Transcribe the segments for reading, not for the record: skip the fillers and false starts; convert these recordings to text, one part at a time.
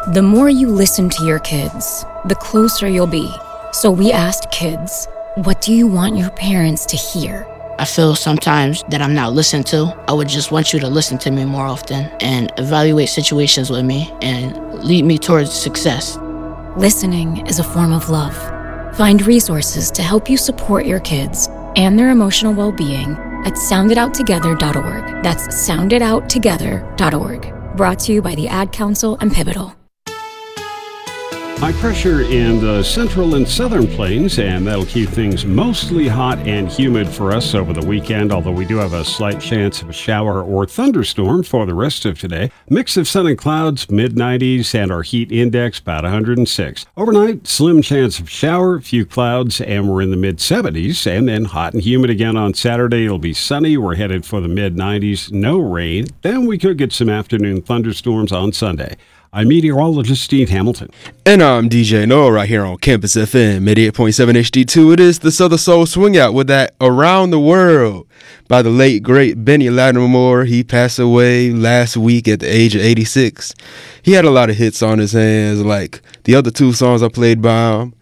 The more you listen to your kids, the closer you'll be. So we asked kids, what do you want your parents to hear? I feel sometimes that I'm not listened to. I would just want you to listen to me more often and evaluate situations with me and lead me towards success. Listening is a form of love. Find resources to help you support your kids and their emotional well-being at sounditouttogether.org. That's sounditouttogether.org. Brought to you by the Ad Council and Pivotal. High pressure in the central and southern plains, and that'll keep things mostly hot and humid for us over the weekend, although we do have a slight chance of a shower or thunderstorm for the rest of today. Mix of sun and clouds, mid-90s, and our heat index about 106. Overnight, slim chance of shower, few clouds, and we're in the mid-70s, and then hot and humid again on Saturday. It'll be sunny. We're headed for the mid-90s, no rain. Then we could get some afternoon thunderstorms on Sunday. I'm meteorologist Steve Hamilton. And I'm DJ Noah right here on Campus FM 88.7 HD2. It is the Southern Soul Swing Out with that Around the World by the late, great Benny Lattimore. He passed away last week at the age of 86. He had a lot of hits on his hands, like the other two songs I played by him.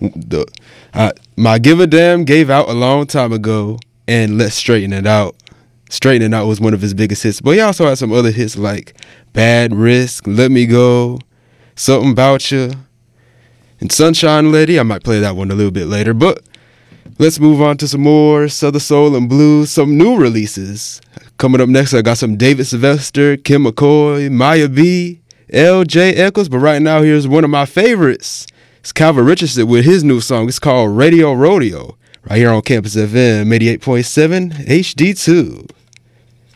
My Give a Damn gave out a long time ago, and Let's Straighten It Out. Straighten It Out was one of his biggest hits, but he also had some other hits like Bad Risk, Let Me Go, Something About You, and Sunshine Lady. I might play that one a little bit later, but let's move on to some more Southern Soul and Blues, some new releases. Coming up next, I got some David Sylvester, Kim McCoy, Maya B, L.J. Eccles, but right now here's one of my favorites. It's Calvin Richardson with his new song. It's called Radio Rodeo, right here on Campus FM 88.7 HD2.